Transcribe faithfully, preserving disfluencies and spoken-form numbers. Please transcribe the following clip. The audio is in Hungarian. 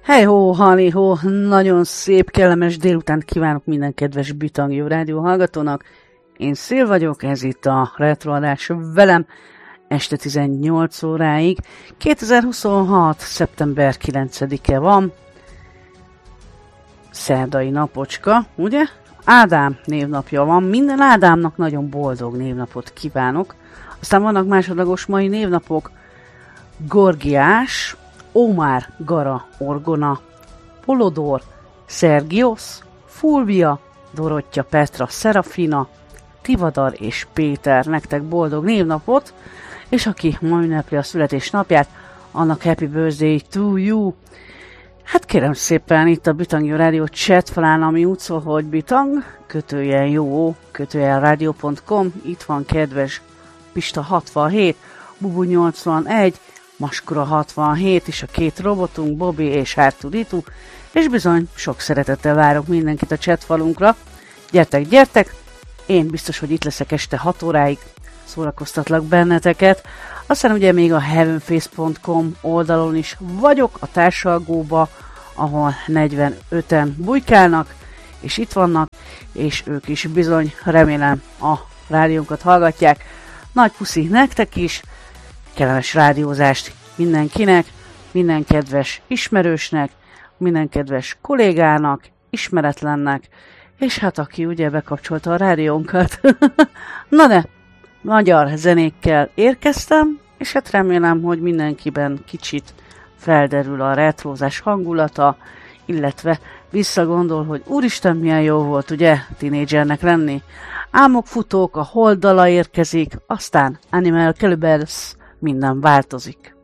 Hej-hó, hali-hó, nagyon szép, kellemes délutánt kívánok minden kedves Bitang Rádió hallgatónak. Én Szél vagyok, ez itt a retroadás velem, este tizennyolc óráig. kétezer-huszonhat. szeptember kilencedike van, szerdai napocska, ugye? Ádám névnapja van, minden Ádámnak nagyon boldog névnapot kívánok. Aztán vannak másodlagos mai névnapok: Gorgiás, Ómár Gara Orgona, Polodor, Szergiosz, Fulvia, Dorottya Petra Szerafina, Tivadar és Péter. Nektek boldog névnapot, és aki ma ünnepli a születésnapját, annak happy birthday to you. Hát kérem szépen, itt a Bitang Rádió chat falán, ami úgy szól, hogy bitang, kötőjel jó, kötőjel rádió pont com, itt van kedves Pista hatvanhét, Bubu nyolcvanegy, Maskura hatvanhét, és a két robotunk, Bobby és Hártuditu, és bizony sok szeretettel várok mindenkit a chatfalunkra. Gyertek, gyertek! Én biztos, hogy itt leszek este hat óráig, szórakoztatlak benneteket. Aztán ugye még a heavenface pont com oldalon is vagyok, a társalgóba, ahol negyvenöten bujkálnak, és itt vannak, és ők is bizony, remélem, a rádiónkat hallgatják. Nagy puszi nektek is, kellemes rádiózást mindenkinek, minden kedves ismerősnek, minden kedves kollégának, ismeretlennek, és hát aki ugye bekapcsolta a rádiónkat. Na de, magyar zenékkel érkeztem, és hát remélem, hogy mindenkiben kicsit felderül a retrózás hangulata, illetve visszagondol, hogy úristen, milyen jó volt, ugye, tinédzsernek lenni. Álmokfutók, a Hold dala érkezik, aztán Animal Calibers, minden változik.